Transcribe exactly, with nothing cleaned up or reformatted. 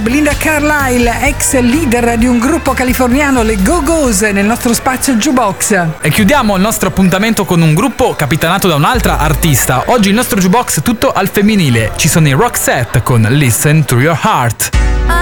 Belinda Carlisle, ex leader di un gruppo californiano, le Go-Go's, nel nostro spazio Jukebox. E chiudiamo il nostro appuntamento con un gruppo capitanato da un'altra artista. Oggi il nostro Jukebox tutto al femminile. Ci sono i Roxette con Listen to Your Heart.